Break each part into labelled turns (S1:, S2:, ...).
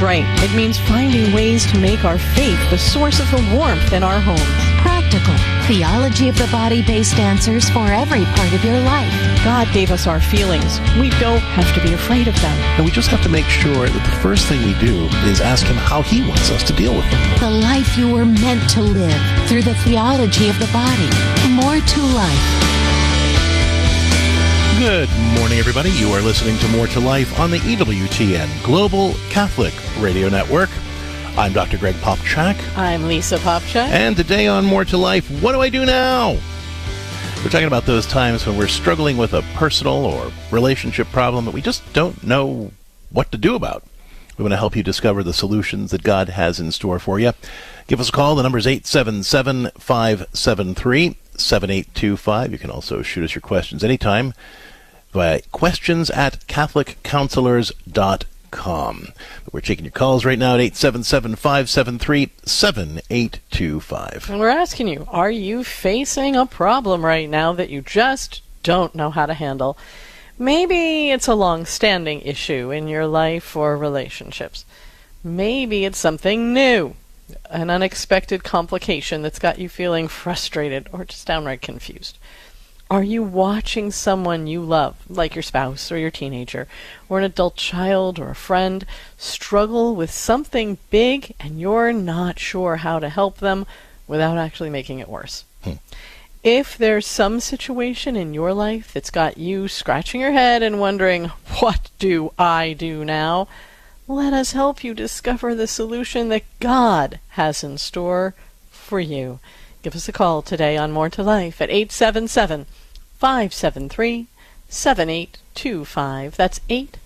S1: right. It means finding ways to make our faith the source of the warmth in our homes.
S2: Practical, theology of the body-based answers for every part of your life.
S1: God gave us our feelings. We don't have to be afraid of them.
S3: And we just have to make sure that the first thing we do is ask Him how He wants us to deal with them.
S2: The life you were meant to live through the theology of the body. More to life.
S3: Good morning, everybody. You are listening to More to Life on the EWTN Global Catholic Radio Network. I'm Dr. Greg Popchak.
S1: I'm Lisa Popchak.
S3: And today on More to Life, what do I do now? We're talking about those times when we're struggling with a personal or relationship problem that we just don't know what to do about. We want to help you discover the solutions that God has in store for you. Give us a call. The number is 877-573-7825. You can also shoot us your questions anytime via questions@catholiccounselors.com. We're taking your calls right now at 877-573-7825.
S1: And we're asking you, are you facing a problem right now that you just don't know how to handle? Maybe it's a long-standing issue in your life or relationships. Maybe it's something new, an unexpected complication that's got you feeling frustrated or just downright confused. Are you watching someone you love, like your spouse or your teenager, or an adult child or a friend, struggle with something big and you're not sure how to help them without actually making it worse? If there's some situation in your life that's got you scratching your head and wondering, what do I do now? Let us help you discover the solution that God has in store for you. Give us a call today on More to Life at 877-573-7825. That's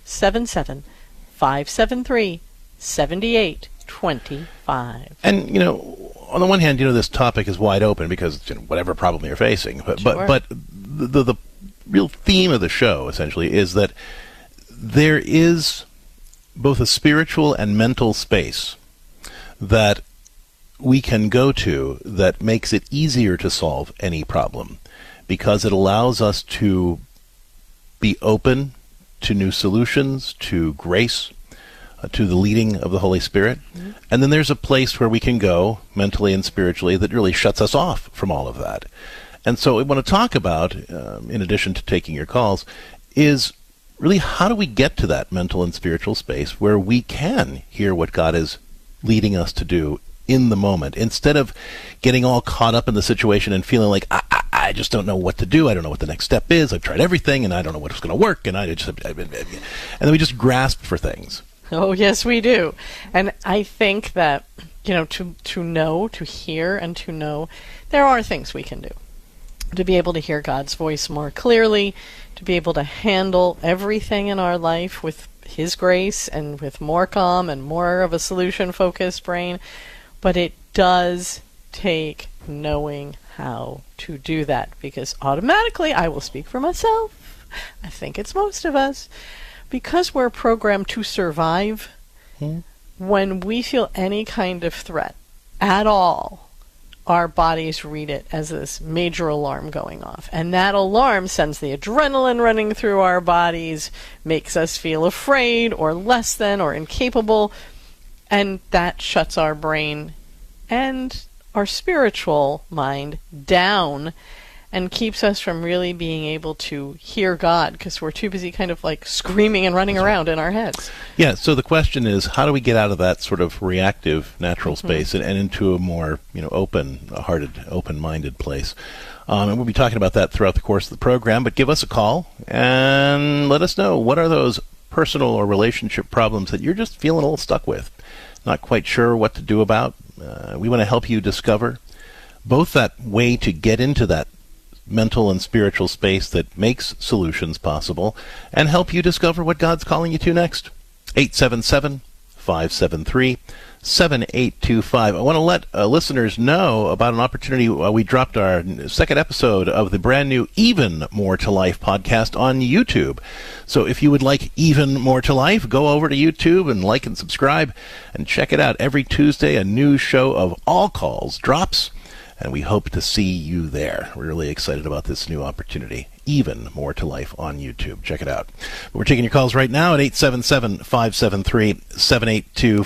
S1: 877-573-7825.
S3: And, you know, on the one hand, you know, this topic is wide open because whatever problem you're facing. But the real theme of the show, essentially, is that there is both a spiritual and mental space that we can go to that makes it easier to solve any problem because it allows us to be open to new solutions, to grace, to the leading of the Holy Spirit. Mm-hmm. And then there's a place where we can go mentally and spiritually that really shuts us off from all of that. And so what I want to talk about, in addition to taking your calls, is really how do we get to that mental and spiritual space where we can hear what God is leading us to do in the moment, instead of getting all caught up in the situation and feeling like, I just don't know what to do. I don't know what the next step is. I've tried everything, and I don't know what's going to work. And and then we just grasp for things.
S1: Oh, yes, we do. And I think that, you know, to hear and to know, there are things we can do. To be able to hear God's voice more clearly, to be able to handle everything in our life with His grace and with more calm and more of a solution-focused brain. But it does take knowing how to do that, because automatically, I will speak for myself, I think it's most of us, because we're programmed to survive, when we feel any kind of threat at all, our bodies read it as this major alarm going off. And that alarm sends the adrenaline running through our bodies, makes us feel afraid or less than or incapable, and that shuts our brain and our spiritual mind down and keeps us from really being able to hear God because we're too busy kind of like screaming and running around in our heads.
S3: Yeah, so the question is, how do we get out of that sort of reactive natural space and into a more, open-hearted, open-minded place? And we'll be talking about that throughout the course of the program, but give us a call and let us know, what are those personal or relationship problems that you're just feeling a little stuck with, not quite sure what to do about? We want to help you discover both that way to get into that mental and spiritual space that makes solutions possible and help you discover what God's calling you to next. 877-573-7825. I want to let listeners know about an opportunity. We dropped our second episode of the brand new Even More to Life podcast on YouTube. So if you would like Even More to Life, go over to YouTube and like and subscribe and check it out. Every Tuesday, a new show of All Calls drops, and we hope to see you there. We're really excited about this new opportunity. Even More to Life on YouTube. Check it out. We're taking your calls right now at 877-573-7825.